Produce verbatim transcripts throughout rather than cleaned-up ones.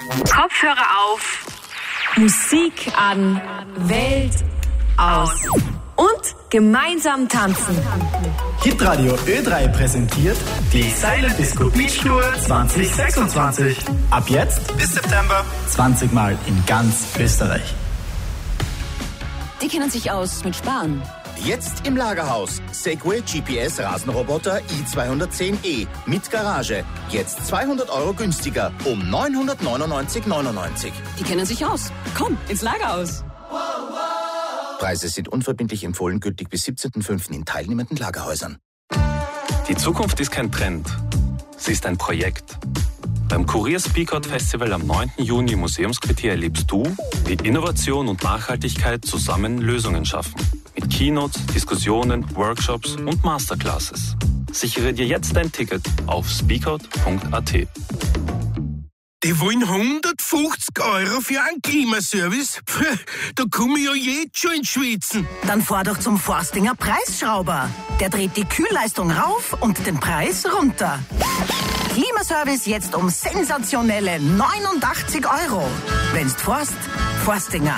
Kopfhörer auf, Musik an, Welt aus und gemeinsam tanzen. Hitradio Ö drei präsentiert die Silent Disco Beach Tour zwanzig sechsundzwanzig. Ab jetzt bis September zwanzig Mal in ganz Österreich. Die kennen sich aus mit Sparen. Jetzt im Lagerhaus. Segway G P S Rasenroboter i zweihundertzehn E mit Garage. Jetzt zweihundert Euro günstiger um neunhundertneunundneunzig neunundneunzig. Die kennen sich aus. Komm, ins Lagerhaus. Preise sind unverbindlich empfohlen, gültig bis siebzehnten fünften in teilnehmenden Lagerhäusern. Die Zukunft ist kein Trend. Sie ist ein Projekt. Beim Kurier Speakout Festival am neunten Juni im Museumsquartier erlebst du, wie Innovation und Nachhaltigkeit zusammen Lösungen schaffen. Mit Keynotes, Diskussionen, Workshops und Masterclasses. Sichere dir jetzt dein Ticket auf speakout punkt a t. Die wollen hundertfünfzig Euro für einen Klimaservice? Puh, da komme ich ja jetzt schon ins Schwitzen. Dann fahr doch zum Forstinger Preisschrauber. Der dreht die Kühlleistung rauf und den Preis runter. Klimaservice jetzt um sensationelle neunundachtzig Euro. Wenn's forst, Forstinger.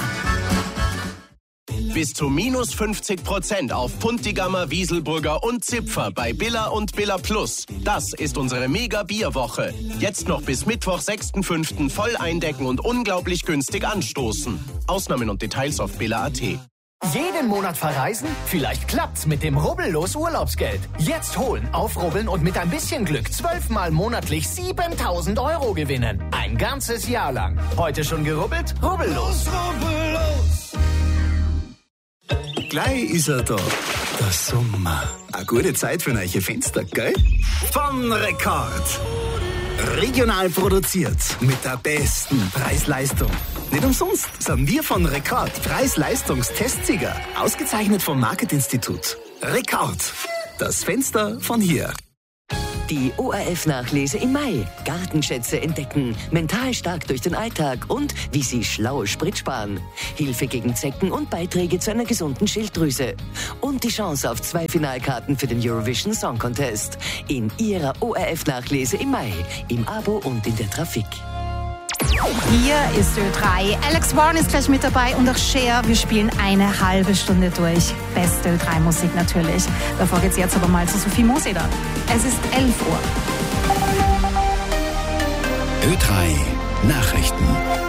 Bis zu minus fünfzig Prozent auf Puntigammer, Wieselburger und Zipfer bei Billa und Billa Plus. Das ist unsere Mega-Bierwoche. Jetzt noch bis Mittwoch, sechsten fünften voll eindecken und unglaublich günstig anstoßen. Ausnahmen und Details auf billa punkt a t. Jeden Monat verreisen? Vielleicht klappt's mit dem Rubbellos Urlaubsgeld. Jetzt holen, aufrubbeln und mit ein bisschen Glück zwölfmal monatlich siebentausend Euro gewinnen. Ein ganzes Jahr lang. Heute schon gerubbelt? Rubbellos. Rubbellos. Gleich ist er da, der Sommer. Eine gute Zeit für neue Fenster, gell? Von Rekord. Regional produziert, mit der besten Preis-Leistung. Nicht umsonst sind wir von Rekord Preis-Leistungstestsieger. Ausgezeichnet vom Marketinstitut. Rekord. Das Fenster von hier. Die O R F-Nachlese im Mai. Gartenschätze entdecken, mental stark durch den Alltag und wie Sie schlau Sprit sparen. Hilfe gegen Zecken und Beiträge zu einer gesunden Schilddrüse. Und die Chance auf zwei Finalkarten für den Eurovision Song Contest. In Ihrer O R F-Nachlese im Mai. Im Abo und in der Trafik. Hier ist Ö drei. Alex Warren ist gleich mit dabei und auch Cher. Wir spielen eine halbe Stunde durch. Beste Ö drei Musik natürlich. Davor geht's jetzt aber mal zu Sophie Moseder. Es ist elf Uhr. Ö drei Nachrichten.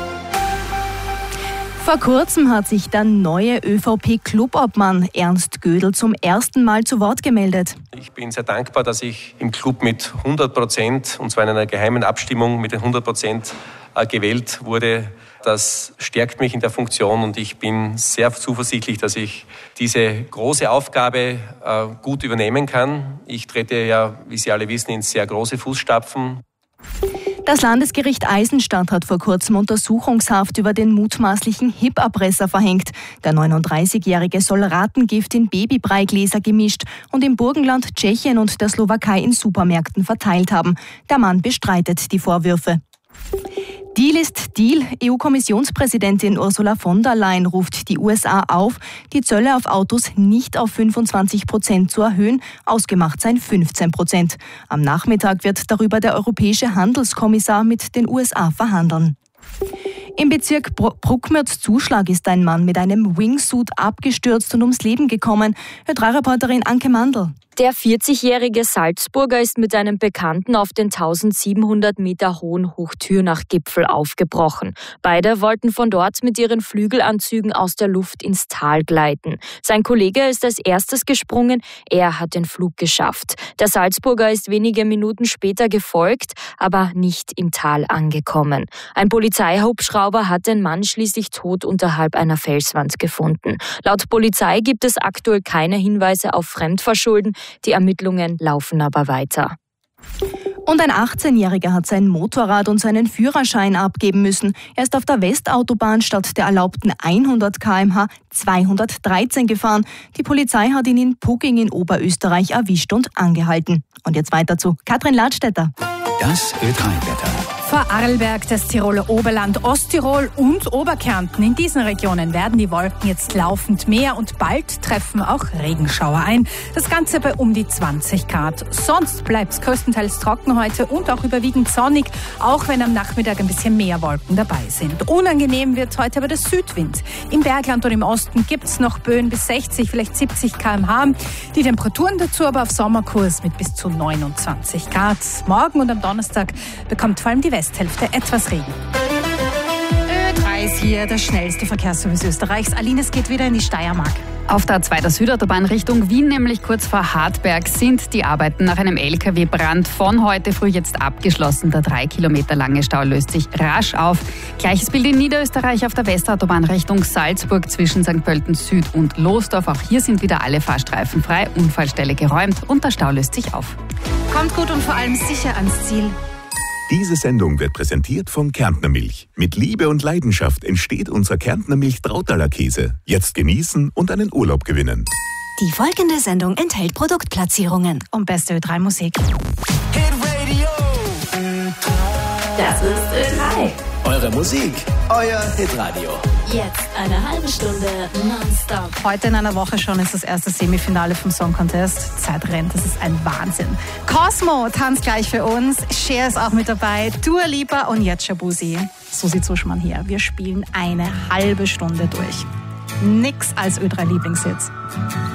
Vor kurzem hat sich der neue ÖVP-Clubobmann Ernst Gödel zum ersten Mal zu Wort gemeldet. Ich bin sehr dankbar, dass ich im Club mit hundert Prozent, und zwar in einer geheimen Abstimmung mit den hundert Prozent gewählt wurde. Das stärkt mich in der Funktion und ich bin sehr zuversichtlich, dass ich diese große Aufgabe äh, gut übernehmen kann. Ich trete ja, wie Sie alle wissen, in sehr große Fußstapfen. Das Landesgericht Eisenstadt hat vor kurzem Untersuchungshaft über den mutmaßlichen H I P-Erpresser verhängt. Der neununddreißigjährige soll Ratengift in Babybreigläser gemischt und im Burgenland, Tschechien und der Slowakei in Supermärkten verteilt haben. Der Mann bestreitet die Vorwürfe. Deal ist Deal. E U-Kommissionspräsidentin Ursula von der Leyen ruft die U S A auf, die Zölle auf Autos nicht auf fünfundzwanzig Prozent zu erhöhen, ausgemacht seien fünfzehn Prozent. Am Nachmittag wird darüber der europäische Handelskommissar mit den U S A verhandeln. Im Bezirk Bruckmürz-Zuschlag ist ein Mann mit einem Wingsuit abgestürzt und ums Leben gekommen. Ö drei Reporterin Anke Mandl. Der vierzigjährige Salzburger ist mit einem Bekannten auf den tausendsiebenhundert Meter hohen Hochtürnach-Gipfel aufgebrochen. Beide wollten von dort mit ihren Flügelanzügen aus der Luft ins Tal gleiten. Sein Kollege ist als erstes gesprungen, er hat den Flug geschafft. Der Salzburger ist wenige Minuten später gefolgt, aber nicht im Tal angekommen. Ein Polizeihubschrauber hat den Mann schließlich tot unterhalb einer Felswand gefunden. Laut Polizei gibt es aktuell keine Hinweise auf Fremdverschulden. Die Ermittlungen laufen aber weiter. Und ein achtzehnjähriger hat sein Motorrad und seinen Führerschein abgeben müssen. Er ist auf der Westautobahn statt der erlaubten hundert Kilometer pro Stunde zweihundertdreizehn gefahren. Die Polizei hat ihn in Pugging in Oberösterreich erwischt und angehalten. Und jetzt weiter zu Katrin Ladstätter. Das Ö drei Wetter. Vorarlberg, das Tiroler Oberland, Osttirol und Oberkärnten. In diesen Regionen werden die Wolken jetzt laufend mehr und bald treffen auch Regenschauer ein. Das Ganze bei um die zwanzig Grad. Sonst bleibt es größtenteils trocken heute und auch überwiegend sonnig, auch wenn am Nachmittag ein bisschen mehr Wolken dabei sind. Unangenehm wird heute aber der Südwind. Im Bergland und im Osten gibt es noch Böen bis sechzig, vielleicht siebzig Kilometer pro Stunde. Die Temperaturen dazu aber auf Sommerkurs mit bis zu neunundzwanzig Grad. Morgen und am Donnerstag bekommt vor allem die Westhälfte etwas Regen. Ö drei ist hier der schnellste Verkehrsservice Österreichs. Aline, es geht wieder in die Steiermark. Auf der A zwei der Südautobahn Richtung Wien, nämlich kurz vor Hartberg, sind die Arbeiten nach einem L K W-Brand von heute früh jetzt abgeschlossen. Der drei Kilometer lange Stau löst sich rasch auf. Gleiches Bild in Niederösterreich auf der Westautobahn Richtung Salzburg zwischen Sankt Pölten Süd und Losdorf. Auch hier sind wieder alle Fahrstreifen frei, Unfallstelle geräumt und der Stau löst sich auf. Kommt gut und vor allem sicher ans Ziel. Diese Sendung wird präsentiert von Kärntner Milch. Mit Liebe und Leidenschaft entsteht unser Kärntner Milch Trautaler Käse. Jetzt genießen und einen Urlaub gewinnen. Die folgende Sendung enthält Produktplatzierungen. Und beste Ö drei Musik. Das ist Ö drei. Eure Musik, euer Hitradio. Jetzt eine halbe Stunde nonstop. Heute in einer Woche schon ist das erste Semifinale vom Song Contest. Zeit rennt, das ist ein Wahnsinn. Cosmo tanzt gleich für uns. Cher ist auch mit dabei. Dua Lipa und jetzt Shabuzi. Susi Zuschmann hier. Wir spielen eine halbe Stunde durch. Nix als Ö drei Lieblingshits.